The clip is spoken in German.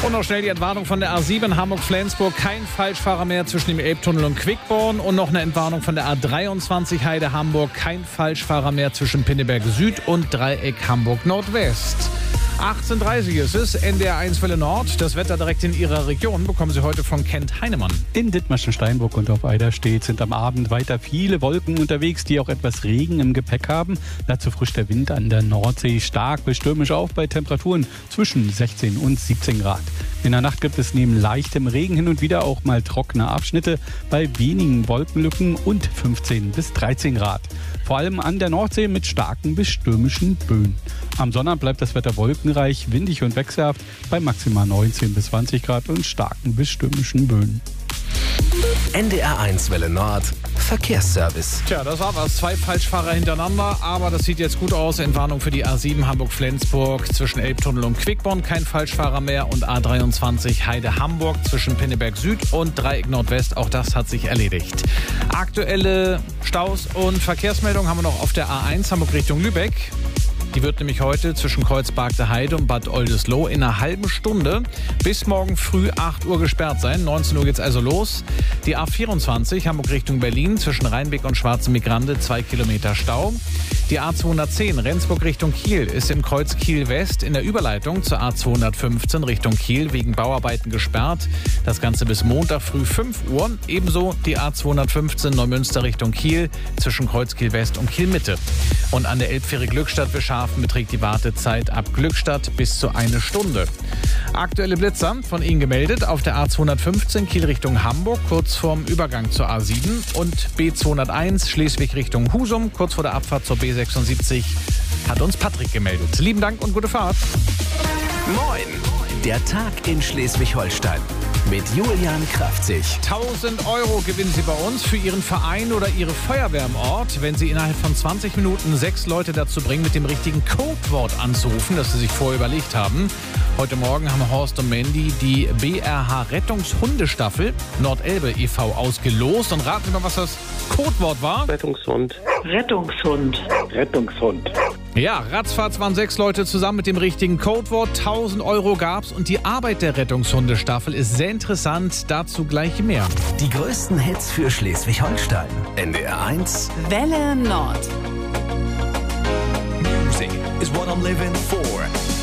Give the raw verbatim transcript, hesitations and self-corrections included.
Und noch schnell die Entwarnung von der A sieben Hamburg-Flensburg. Kein Falschfahrer mehr zwischen dem Elbtunnel und Quickborn. Und noch eine Entwarnung von der A dreiundzwanzig Heide-Hamburg. Kein Falschfahrer mehr zwischen Pinneberg Süd und Dreieck Hamburg-Nordwest. achtzehn Uhr dreißig ist es, N D R eins Welle Nord. Das Wetter direkt in Ihrer Region bekommen Sie heute von Kent Heinemann. In Dithmarschen, Steinburg und auf Eiderstedt sind am Abend weiter viele Wolken unterwegs, die auch etwas Regen im Gepäck haben. Dazu frischt der Wind an der Nordsee stark bis stürmisch auf bei Temperaturen zwischen sechzehn und siebzehn Grad. In der Nacht gibt es neben leichtem Regen hin und wieder auch mal trockene Abschnitte bei wenigen Wolkenlücken und fünfzehn bis dreizehn Grad. Vor allem an der Nordsee mit starken bis stürmischen Böen. Am Sonnabend bleibt das Wetter wolkenreich, windig und wechselhaft bei maximal neunzehn bis zwanzig Grad und starken bis stürmischen Böen. N D R eins Welle Nord Verkehrsservice. Tja, das war was. Zwei Falschfahrer hintereinander, aber das sieht jetzt gut aus. Entwarnung für die A sieben Hamburg-Flensburg zwischen Elbtunnel und Quickborn. Kein Falschfahrer mehr. Und A dreiundzwanzig Heide-Hamburg zwischen Pinneberg Süd und Dreieck Nordwest. Auch das hat sich erledigt. Aktuelle Staus und Verkehrsmeldungen haben wir noch auf der A eins Hamburg Richtung Lübeck. Die wird nämlich heute zwischen Kreuzberg Heide und Bad Oldesloe in einer halben Stunde bis morgen früh acht Uhr gesperrt sein. neunzehn Uhr geht's also los. Die A vierundzwanzig Hamburg Richtung Berlin zwischen Rheinbeck und Schwarzenbeck-Grande zwei Kilometer Stau. Die A zweihundertzehn Rendsburg Richtung Kiel ist im Kreuz Kiel West in der Überleitung zur A zweihundertfünfzehn Richtung Kiel wegen Bauarbeiten gesperrt. Das Ganze bis Montag früh fünf Uhr. Ebenso die A zweihundertfünfzehn Neumünster Richtung Kiel zwischen Kreuz Kiel West und Kiel Mitte. Und an der Elbfähre Glückstadt Beschafen beträgt die Wartezeit ab Glückstadt bis zu eine Stunde. Aktuelle Blitzer von Ihnen gemeldet auf der A zweihundertfünfzehn Kiel Richtung Hamburg, kurz vorm Übergang zur A sieben und B zweihunderteins Schleswig Richtung Husum, kurz vor der Abfahrt zur B sechsundsiebzig, hat uns Patrick gemeldet. Lieben Dank und gute Fahrt. Moin, der Tag in Schleswig-Holstein mit Julian Kraftzig. tausend Euro gewinnen Sie bei uns für Ihren Verein oder Ihre Feuerwehr im Ort, wenn Sie innerhalb von zwanzig Minuten sechs Leute dazu bringen, mit dem richtigen Codewort anzurufen, das Sie sich vorher überlegt haben. Heute Morgen haben Horst und Mandy die B R H Rettungshundestaffel Nordelbe e V ausgelost. Und raten Sie mal, was das Codewort war. Rettungshund. Rettungshund. Rettungshund. Ja, ratzfatz waren sechs Leute zusammen mit dem richtigen Codewort. tausend Euro gab's und die Arbeit der Rettungshundestaffel ist sehr interessant. Dazu gleich mehr. Die größten Hits für Schleswig-Holstein. N D R eins Welle Nord. Music is what I'm living for.